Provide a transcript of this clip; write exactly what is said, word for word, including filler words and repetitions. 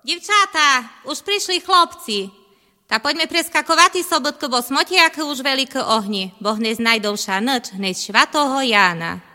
Divčáta, už prišli chlopci. Ta poďme preskakovať sobotko, bo smotiaky už veľké ohni, bo hneď najdovša noč, hneď švatoho Jána.